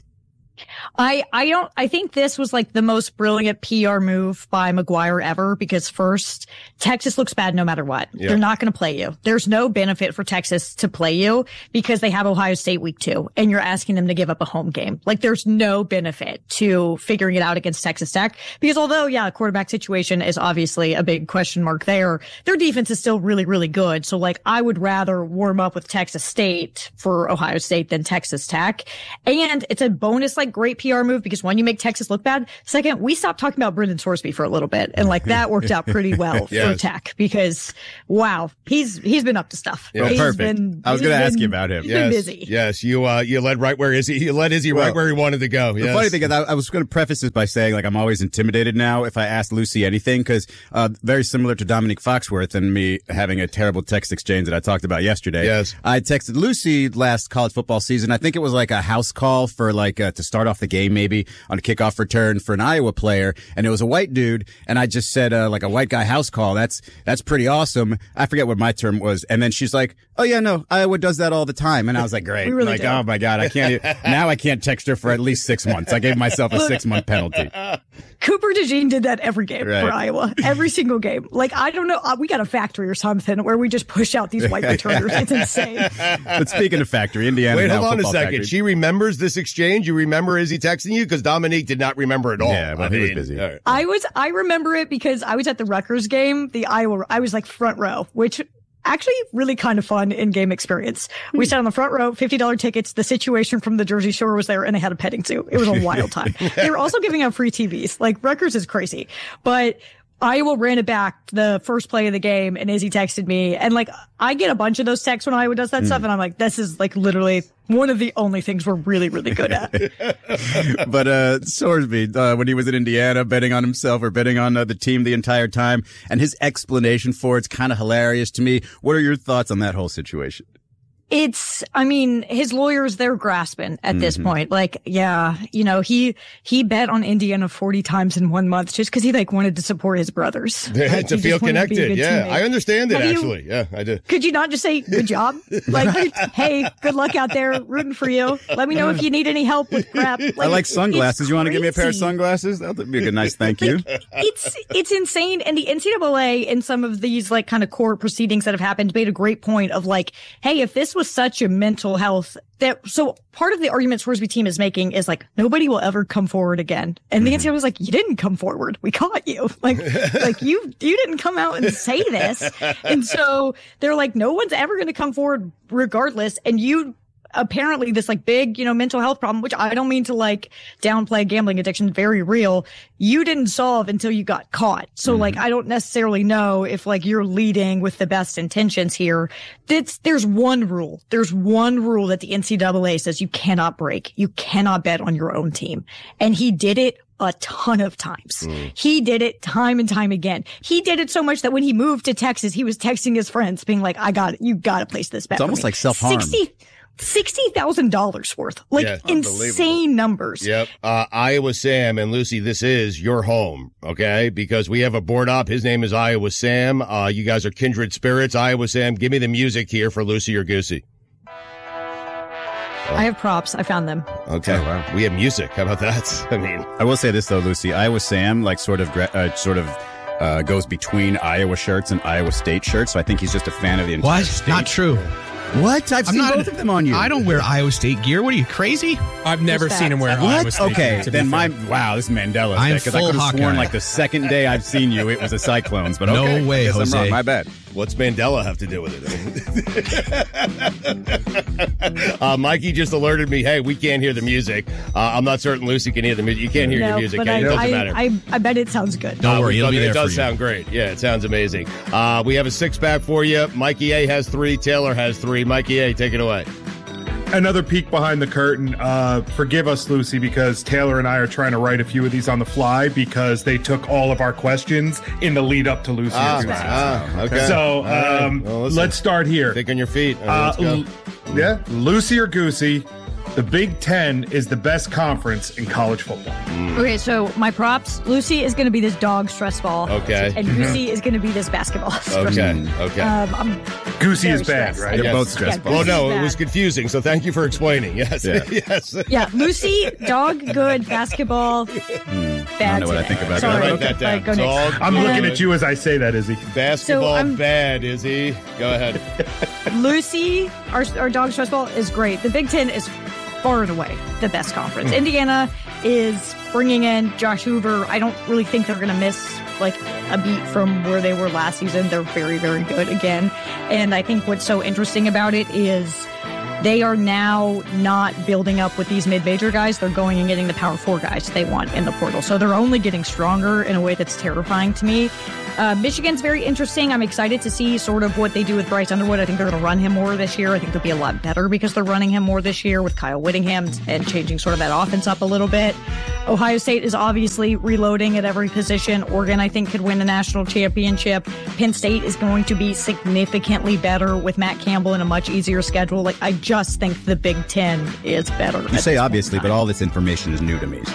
I, I don't, I think this was like the most brilliant P R move by McGuire ever, because first, Texas looks bad no matter what. Yep. They're not going to play you. There's no benefit for Texas to play you because they have Ohio State week two and you're asking them to give up a home game. Like there's no benefit to figuring it out against Texas Tech, because although, yeah, quarterback situation is obviously a big question mark there, their defense is still really, really good. So like I would rather warm up with Texas State for Ohio State than Texas Tech. And it's a bonus, like, great P R move, because one, you make Texas look bad. Second, we stopped talking about Brendan Sorsby for a little bit, and like that worked out pretty well yes. for Tech, because wow, he's he's been up to stuff. Yeah. Oh, he's perfect. Been, I was going to ask you about him. He's yes. been busy. Yes, you uh, you led right where Izzy. You led Izzy well, right where he wanted to go. The yes. funny thing is, I, I was going to preface this by saying, like, I'm always intimidated now if I ask Lucy anything, because uh, very similar to Dominique Foxworth and me having a terrible text exchange that I talked about yesterday. Yes, I texted Lucy last college football season. I think it was like a house call for like uh, to start off the game, maybe on a kickoff return for an Iowa player, and it was a white dude, and I just said uh, like a white guy house call. That's that's pretty awesome. I forget what my term was, and then she's like, "Oh yeah, no, Iowa does that all the time," and I was like, "Great!" We really like, do. oh my god, I can't now. I can't text her for at least six months. I gave myself a six month penalty. Cooper DeJean did that every game right. for Iowa, every single game. Like I don't know, we got a factory or something where we just push out these white returners. It's insane. But speaking of factory, Indiana. Wait, hold on a second. Factory. She remembers this exchange. You remember Izzy texting you, because Dominique did not remember at all. Yeah, but I he mean, was busy. Right. I was, I remember it because I was at the Rutgers game, the Iowa, I was like front row, which actually really kind of fun in-game experience. We sat on the front row, fifty dollars tickets. The Situation from the Jersey Shore was there, and they had a petting zoo. It was a wild time. They were also giving out free T Vs. Like, Rutgers is crazy. But Iowa ran it back the first play of the game, and Izzy texted me. And like, I get a bunch of those texts when Iowa does that mm. stuff, and I'm like, this is like literally one of the only things we're really, really good at. But uh Sorsby, uh, when he was in Indiana, betting on himself or betting on uh, the team the entire time, and his explanation for it's kind of hilarious to me. What are your thoughts on that whole situation? It's, I mean, his lawyers, they're grasping at this mm-hmm. point. Like, yeah, you know, he, he bet on Indiana forty times in one month just because he like wanted to support his brothers. Like, to feel connected. To yeah. Teammate. I understand it, Have actually. You, yeah, I do. Could you not just say, good job? Like, hey, good luck out there, rooting for you. Let me know if you need any help with crap. Like, I like sunglasses. You want to give me a pair of sunglasses? That would be a good, nice thank you. Like, it's, it's insane. And the N C double A in some of these like kind of court proceedings that have happened made a great point of like, hey, if this was such a mental health that, so part of the argument Sorsby team is making is like, nobody will ever come forward again. And the N C double A was like, you didn't come forward. We caught you. Like, like you, you didn't come out and say this. And so they're like, no one's ever going to come forward regardless. And you, apparently this like big, you know, mental health problem, which I don't mean to like downplay gambling addiction, very real. You didn't solve until you got caught. So mm-hmm. like, I don't necessarily know if like you're leading with the best intentions here. That's, there's one rule. There's one rule that the N C double A says you cannot break. You cannot bet on your own team. And he did it a ton of times. Mm. He did it time and time again. He did it so much that when he moved to Texas, he was texting his friends being like, I got it. You got to place this bet. It's almost me. like self-harm. sixty Sixty thousand dollars worth, like yes, insane numbers. Yep. Uh, Iowa Sam and Lucy, this is your home, okay? Because we have a board op. His name is Iowa Sam. Uh, you guys are kindred spirits. Iowa Sam, give me the music here for Lucy or Goosey. I have props. I found them. Okay. Oh, wow. We have music. How about that? I mean, I will say this though, Lucy. Iowa Sam, like, sort of, uh, sort of. Uh, goes between Iowa shirts and Iowa State shirts, so I think he's just a fan of the entire What? state. Not true. What? I've I'm seen not, both of them on you. I don't wear Iowa State gear. What are you, crazy? I've never What's seen that? him wear What? Iowa State Okay, gear, to then be my fair. wow, this is Mandela I'm because I full could have sworn Hawkeye. like the second day I've seen you, it was a Cyclones. But No okay, way, I guess Jose. I'm wrong. My bad. what's Mandela have to do with it? uh, Mikey just alerted me, hey, we can't hear the music. Uh, I'm not certain Lucy can hear the music. You can't hear no, your music. but Hey, I, it doesn't I, matter. I, I bet it sounds good. Don't Uh, worry, it'll be it there does for sound you. great. Yeah, it sounds amazing. Uh, we have a six-pack for you. Mikey A has three. Taylor has three. Mikey A, take it away. Another peek behind the curtain. Uh, forgive us, Lucy, because Taylor and I are trying to write a few of these on the fly because they took all of our questions in the lead up to Lucy. Ah, and Goosey. ah, okay. So right. um, well, listen, let's start here. Think on your feet. All right, Uh, let's go. L- yeah, Lucy or Goosey. The Big Ten is the best conference in college football. Okay, so my props, Lucy is going to be this dog stress ball. Okay. And Goosey is going to be this basketball stress Okay, ball. okay. Um, I'm Goosey is very bad, stressed. right? They're Yes. both stress Yeah, balls. Well, no, Goosey's it was bad. confusing, so thank you for explaining. Yes, Yeah. yes. Yeah, Lucy, dog, good, basketball, bad. I don't know what I today. think about Sorry. that. Write that down. Right, go next. Dog, I'm Um, looking at you as I say that, Izzy. Basketball So, I'm- bad, is he? Go ahead. Lucy, our, our dog stress ball is great. The Big Ten is far and away the best conference. Indiana is bringing in Josh Hoover. I don't really think they're going to miss like a beat from where they were last season. They're very, very good again. And I think what's so interesting about it is they are now not building up with these mid-major guys. They're going and getting the power four guys they want in the portal. So they're only getting stronger in a way that's terrifying to me. Uh, Michigan's very interesting. I'm excited to see sort of what they do with Bryce Underwood. I think they're going to run him more this year. I think they'll be a lot better because they're running him more this year with Kyle Whittingham and changing sort of that offense up a little bit. Ohio State is obviously reloading at every position. Oregon, I think, could win a national championship. Penn State is going to be significantly better with Matt Campbell and a much easier schedule. Like, I just think the Big Ten is better. You say obviously, but all this information is new to me. So.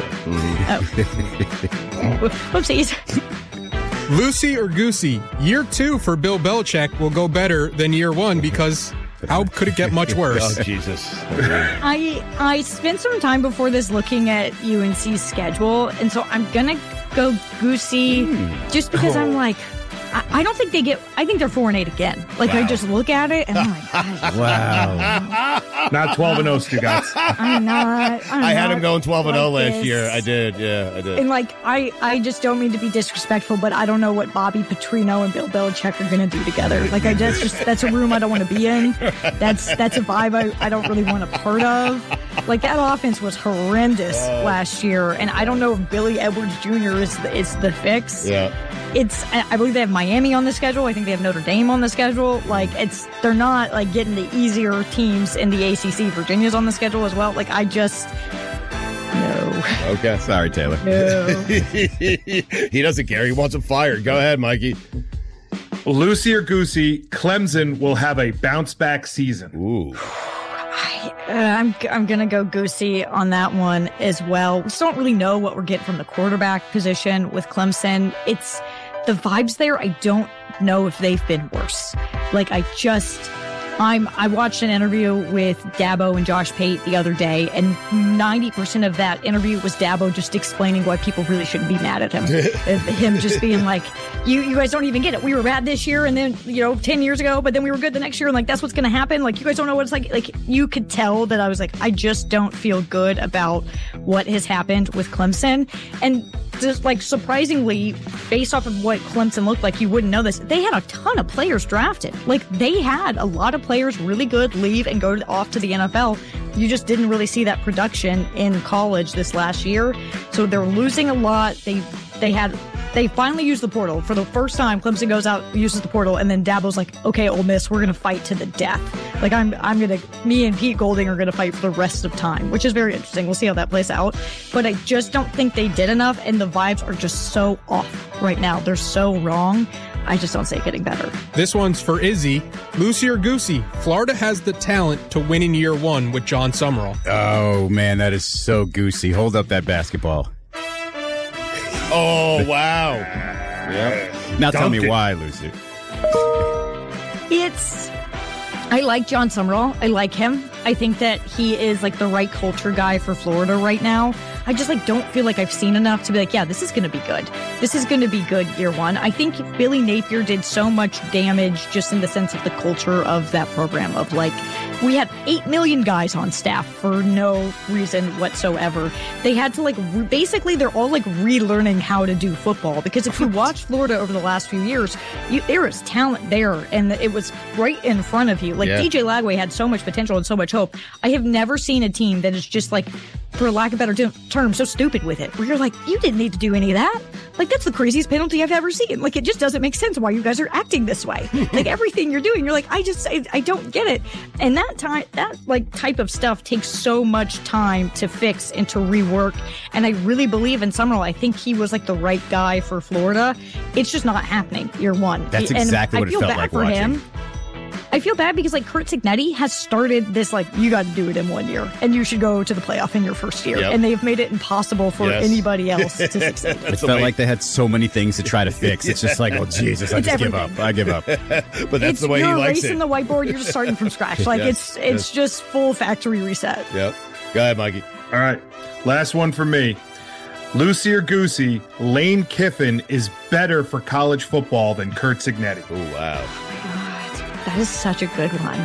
Oh. Whoopsies. Lucy or Goosey, year two for Bill Belichick will go better than year one because how could it get much worse? Oh, Jesus. I I spent some time before this looking at U N C's schedule, and so I'm gonna go Goosey just because I'm like, I, I don't think they get. I think they're four and eight again. Like Wow. I just look at it and I'm like, gosh, Wow. Not twelve and oh, Stugotz. I'm not. I'm I had not him going twelve and oh like last this. year. I did. Yeah, I did. And like I, I just don't mean to be disrespectful, but I don't know what Bobby Petrino and Bill Belichick are going to do together. Like I just, just that's a room I don't want to be in. That's that's a vibe I, I don't really want a part of. Like that offense was horrendous Uh. last year, and I don't know if Billy Edwards Junior is the, is the fix. Yeah. It's I I believe they have Miami on the schedule. I think they have Notre Dame on the schedule. Like it's they're not like getting the easier teams in the A C C. Virginia's on the schedule as well. Like I just no. Okay. Sorry, Taylor. No. He doesn't care. He wants him fired. Go ahead, Mikey. Lucy or Goosey, Clemson will have a bounce back season. Ooh. Uh, I'm I'm gonna go Goosey on that one as well. We still don't really know what we're getting from the quarterback position with Clemson. It's the vibes there. I don't know if they've been worse. Like I just. I'm, I watched an interview with Dabo and Josh Pate the other day, and ninety percent of that interview was Dabo just explaining why people really shouldn't be mad at him. And him just being like, you, you guys don't even get it. We were bad this year, and then, you know, ten years ago, but then we were good the next year, and like, that's what's going to happen. Like, you guys don't know what it's like. Like, you could tell that I was like, I just don't feel good about what has happened with Clemson. And just like surprisingly, based off of what Clemson looked like, you wouldn't know this. They had a ton of players drafted. Like they had a lot of players really good leave and go off to the N F L. You just didn't really see that production in college this last year. So they're losing a lot. They they had they finally used the portal for the first time. Clemson goes out, uses the portal, and then Dabo's like, "Okay, Ole Miss, we're gonna fight to the death. Like I'm I'm gonna me and Pete Golding are gonna fight for the rest of time," which is very interesting. We'll see how that plays out. But I just don't think they did enough, and the vibes are just so off right now. They're so wrong. I just don't see it getting better. This one's for Izzy. Lucy or Goosey, Florida has the talent to win in year one with John Summerall. Oh, man, that is so Goosey. Hold up that basketball. Oh, wow. Yeah. Now tell me Dunked it. why, Lucy. It's I like John Summerall. I like him. I think that he is like the right culture guy for Florida right now. I just like don't feel like I've seen enough to be like, yeah, this is going to be good. This is going to be good year one. I think Billy Napier did so much damage just in the sense of the culture of that program of like, we had eight million guys on staff for no reason whatsoever. They had to like, re- basically they're all like relearning how to do football because if you watch Florida over the last few years, you, there is talent there and it was right in front of you. Like Yeah. D J Lagway had so much potential and so much hope. I have never seen a team that is just like, for lack of a better t- term, so stupid with it, where you're like, you didn't need to do any of that. Like, that's the craziest penalty I've ever seen. Like, it just doesn't make sense why you guys are acting this way. Like, everything you're doing, you're like, I just, I, I don't get it. And that time, that, like, type of stuff takes so much time to fix and to rework. And I really believe in Summerall. I think he was, like, the right guy for Florida. It's just not happening year one. That's And exactly I what it feel felt bad like for watching. him. I feel bad because like Curt Cignetti has started this like you got to do it in one year and you should go to the playoff in your first year, yep. and they've made it impossible for yes. anybody else to succeed. It felt like they had so many things to try to fix. It's just like, oh Jesus, I it's just everything. give up. I give up. But that's it's, the way he likes it. You're erasing the whiteboard. You're just starting from scratch. Like yes. it's it's yes. just full factory reset. Yep. Go ahead, Mikey. All right, last one for me. Lucy or Goosey, Lane Kiffin is better for college football than Curt Cignetti. Oh, wow. Oh, my God. That is such a good one.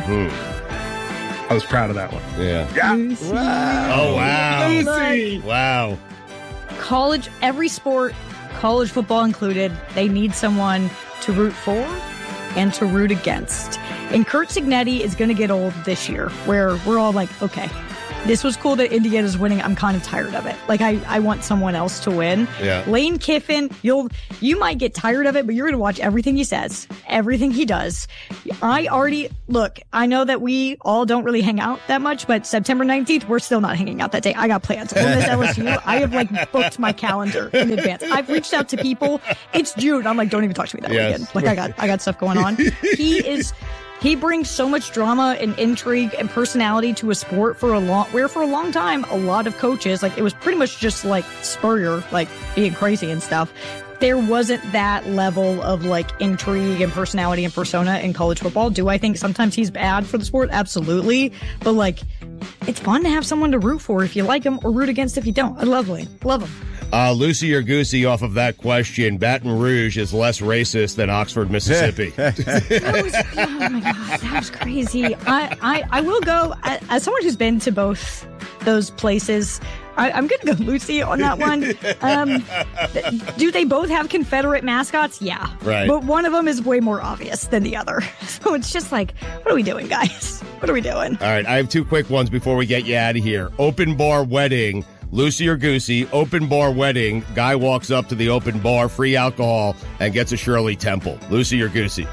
Hmm. I was proud of that one. Yeah. yeah. Lucy. Wow. Oh, wow. Lucy. Wow. College, every sport, college football included, they need someone to root for and to root against. And Curt Cignetti is going to get old this year, where we're all like, okay, this was cool that Indiana's winning. I'm kind of tired of it. Like, I, I want someone else to win. Yeah. Lane Kiffin, you'll you might get tired of it, but you're going to watch everything he says, everything he does. I already, look, I know that we all don't really hang out that much, but September nineteenth, we're still not hanging out that day. I got plans. Ole Miss L S U, I have, like, booked my calendar in advance. I've reached out to people. It's June. I'm like, don't even talk to me that yes. weekend. Like, I got, I got stuff going on. He is... He brings so much drama and intrigue and personality to a sport for a long, where for a long time, a lot of coaches, like it was pretty much just like Spurrier, like being crazy and stuff. There wasn't that level of like intrigue and personality and persona in college football. Do I think sometimes he's bad for the sport? Absolutely. But like, it's fun to have someone to root for if you like him or root against if you don't. I love him. Love him. Uh, Lucy or Goosey, off of that question, Baton Rouge is less racist than Oxford, Mississippi. that was, oh my God, that was crazy. I, I, I will go, as someone who's been to both those places, I, I'm going to go Lucy on that one. Um, th- do they both have Confederate mascots? Yeah. Right. But one of them is way more obvious than the other. So it's just like, what are we doing, guys? What are we doing? All right, I have two quick ones before we get you out of here. Open bar wedding. Lucy or Goosey, open bar wedding. Guy walks up to the open bar, free alcohol, and gets a Shirley Temple. Lucy or Goosey?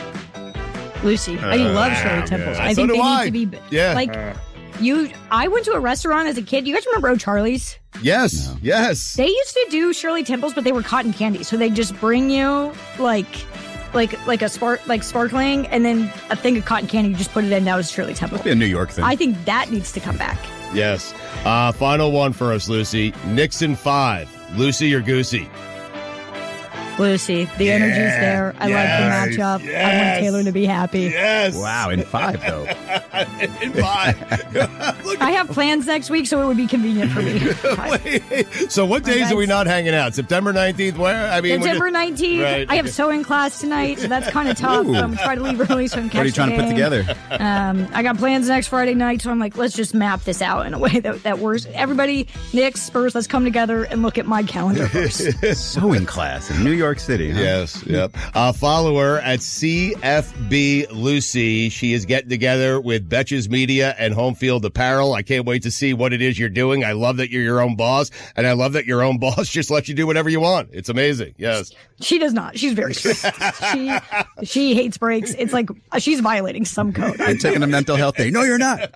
Lucy. I uh, love Shirley Temples. Yeah. I so think they I. need to be yeah. like uh. you. I went to a restaurant as a kid. You guys remember O'Charlie's? Yes. No. Yes. They used to do Shirley Temples, but they were cotton candy. So they just bring you like. Like like a spark like sparkling, and then a thing of cotton candy. You just put it in. That was Shirley Temple. Must be a New York thing. I think that needs to come back. Yes. Uh, final one for us, Lucy. Nixon five. Lucy or Goosey? Lucy. The yeah, energy's there. I yes, like the matchup. Yes, I want Taylor to be happy. Yes. Wow, in five, though. in five. I have plans next week, so it would be convenient for me. Wait, so what days are we not hanging out? September nineteenth? Where? I mean, September nineteenth. Right. I have sewing class tonight, so that's kind of tough. So I'm going to try to leave early so I can catch What are you trying to put together? Um, I got plans next Friday night, so I'm like, let's just map this out in a way that, that works. Everybody, Knicks, Spurs, let's come together and look at my calendar first. Sewing class in New York City. Huh? Yes. Yep. Uh, follow her at C F B Lucy. She is getting together with Betches Media and Home Field Apparel. I can't wait to see what it is you're doing. I love that you're your own boss, and I love that your own boss just lets you do whatever you want. It's amazing. Yes. She does not. She's very strict. she she hates breaks. It's like she's violating some code. I'm taking a mental health day. No, you're not.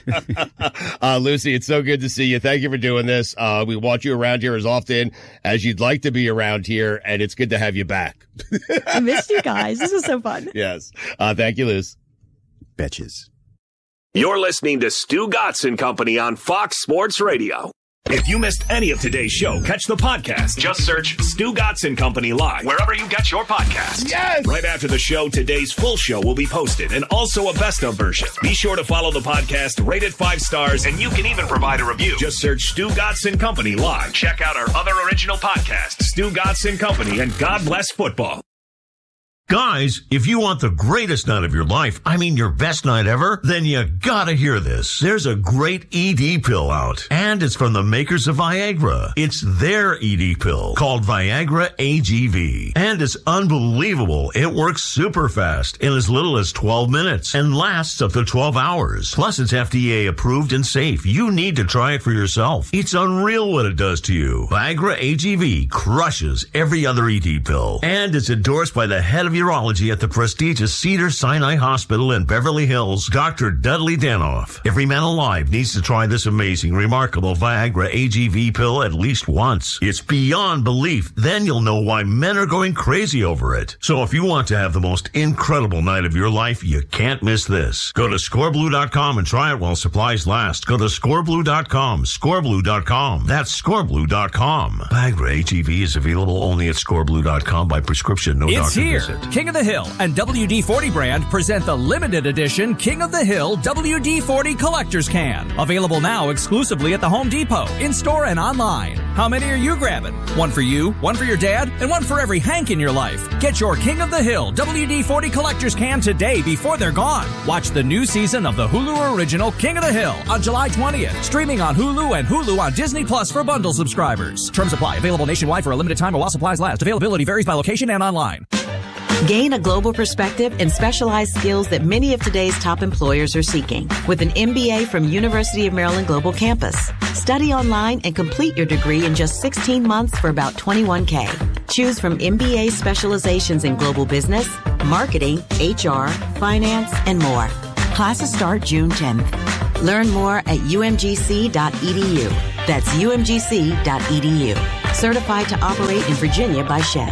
uh, Lucy, it's so good to see you. Thank you for doing this. Uh, we want you around here as often as you'd like to be around here, and it's good to have you back. I missed you guys. This was so fun. Yes. Uh, thank you, Liz. Betches. You're listening to Stu Gatz and Company on Fox Sports Radio. If you missed any of today's show, catch the podcast. Just search Stu Gatz and Company Live wherever you get your podcasts. Yes! Right after the show, today's full show will be posted and also a best of version. Be sure to follow the podcast, rate it five stars, and you can even provide a review. Just search Stu Gatz and Company Live. Check out our other original podcasts, Stu Gatz and Company and God Bless Football. Guys, if you want the greatest night of your life, I mean your best night ever, then you gotta hear this. There's a great E D pill out, and it's from the makers of Viagra. It's their E D pill called Viagra A G V, and it's unbelievable. It works super fast in as little as twelve minutes and lasts up to twelve hours. Plus, it's F D A approved and safe. You need to try it for yourself. It's unreal what it does to you. Viagra A G V crushes every other E D pill, and it's endorsed by the head of urology at the prestigious Cedars-Sinai Hospital in Beverly Hills, Doctor Dudley Danoff. Every man alive needs to try this amazing, remarkable Viagra A G V pill at least once. It's beyond belief. Then you'll know why men are going crazy over it. So if you want to have the most incredible night of your life, you can't miss this. Go to score blue dot com and try it while supplies last. Go to score blue dot com, score blue dot com. That's score blue dot com. Viagra A G V is available only at score blue dot com by prescription. No It's doctor here. visit. King of the Hill and W D forty brand present the limited edition King of the Hill W D forty Collector's Can. Available now exclusively at the Home Depot, in-store and online. How many are you grabbing? One for you, one for your dad, and one for every Hank in your life. Get your King of the Hill W D forty Collector's Can today before they're gone. Watch the new season of the Hulu original King of the Hill on July twentieth. Streaming on Hulu and Hulu on Disney Plus for bundle subscribers. Terms apply. Available nationwide for a limited time while supplies last. Availability varies by location and online. Gain a global perspective and specialized skills that many of today's top employers are seeking with an M B A from University of Maryland Global Campus. Study online and complete your degree in just sixteen months for about twenty-one thousand dollars. Choose from M B A specializations in global business, marketing, H R, finance, and more. Classes start June tenth. Learn more at u m g c dot e d u. That's u m g c dot e d u. Certified to operate in Virginia by Chev.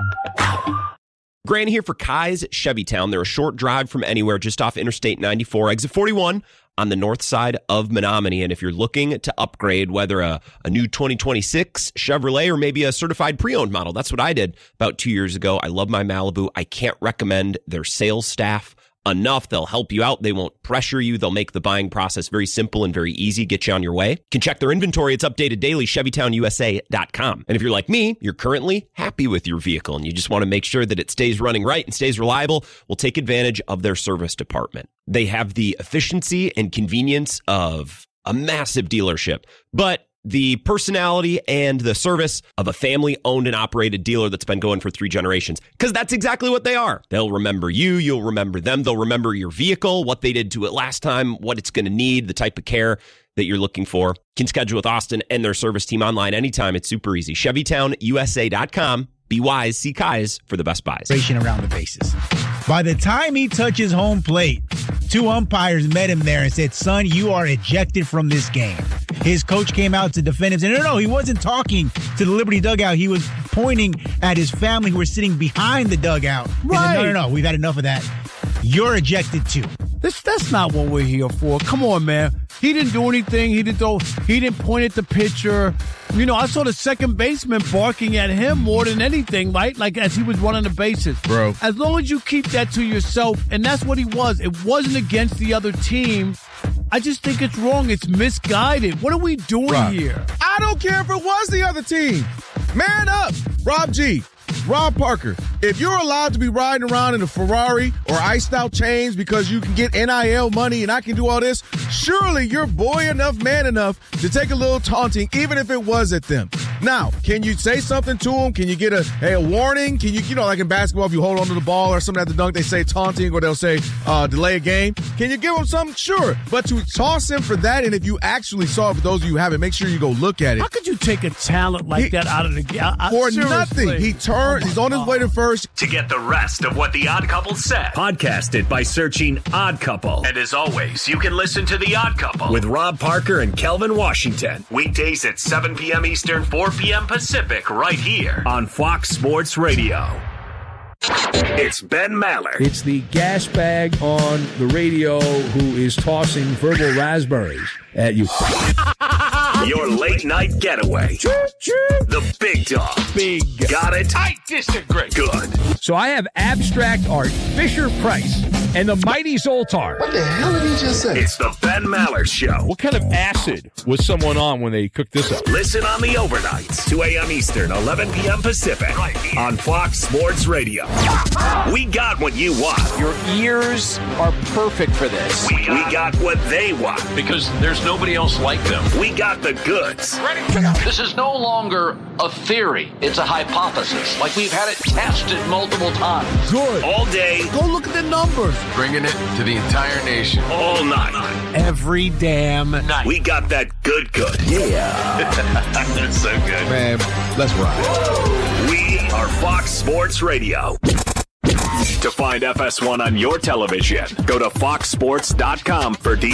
Grant here for Kai's Chevytown. They're a short drive from anywhere, just off Interstate ninety-four, exit forty-one on the north side of Menominee. And if you're looking to upgrade, whether a, a new twenty twenty-six Chevrolet or maybe a certified pre-owned model, that's what I did about two years ago. I love my Malibu. I can't recommend their sales staff enough. They'll help you out. They won't pressure you. They'll make the buying process very simple and very easy, get you on your way. You can check their inventory. It's updated daily, Chevytown U S A dot com. And if you're like me, you're currently happy with your vehicle and you just want to make sure that it stays running right and stays reliable, well, take advantage of their service department. They have the efficiency and convenience of a massive dealership, but the personality and the service of a family-owned and operated dealer that's been going for three generations. Because that's exactly what they are. They'll remember you. You'll remember them. They'll remember your vehicle, what they did to it last time, what it's going to need, the type of care that you're looking for. You can schedule with Austin and their service team online anytime. It's super easy. Chevytown U S A dot com. Be wise. See Kai's for the best buys. Around the bases. By the time he touches home plate, two umpires met him there and said, son, you are ejected from this game. His coach came out to defend him. Said, no, no, he wasn't talking to the Liberty dugout. He was pointing at his family who were sitting behind the dugout. Right. Said, no, no, no, we've had enough of that. You're ejected too. This, that's not what we're here for. Come on, man. He didn't do anything. He didn't throw, he didn't point at the pitcher. You know, I saw the second baseman barking at him more than anything, right? Like as he was running the bases. Bro. As long as you keep that to yourself, and that's what he was. It wasn't against the other team. I just think it's wrong. It's misguided. What are we doing Rob. here? I don't care if it was the other team. Man up. Rob G. Rob Parker, if you're allowed to be riding around in a Ferrari or iced out chains because you can get N I L money and I can do all this, surely you're boy enough, man enough to take a little taunting, even if it was at them. Now, can you say something to them? Can you get a, hey, a warning? Can you, you know, like in basketball, if you hold on to the ball or something at the dunk, they say taunting or they'll say uh, delay a game. Can you give them something? Sure. But to toss him for that, and if you actually saw it, for those of you who haven't, make sure you go look at it. How could you take a talent like He- that out of the game? For nothing. He turned, he's on his way to first. To get the rest of what The Odd Couple said, podcast it by searching Odd Couple. And as always, you can listen to The Odd Couple with Rob Parker and Kelvin Washington. Weekdays at seven p.m. Eastern, four p.m. Pacific, right here on Fox Sports Radio. It's Ben Maller. It's the gas bag on the radio who is tossing verbal raspberries at you. Your late night getaway. The big dog. Big. Got it? I disagree. Good. So I have abstract art, Fisher Price, and the Mighty Zoltar. What the hell did he just say? It's the Ben Maller Show. What kind of acid was someone on when they cooked this up? Listen on the overnights, two a.m. Eastern, eleven p.m. Pacific, right here on Fox Sports Radio. We got what you want. Your ears are perfect for this. We got, we got what they want. Because there's nobody else like them. We got the goods. This is no longer a theory. It's a hypothesis. Like we've had it tested multiple times. Good. All day. Go look at the numbers. Bringing it to the entire nation. All night. Every damn night. We got that good good. Yeah. That's so good. Man, let's ride. We are Fox Sports Radio. To find F S one on your television, go to fox sports dot com for details.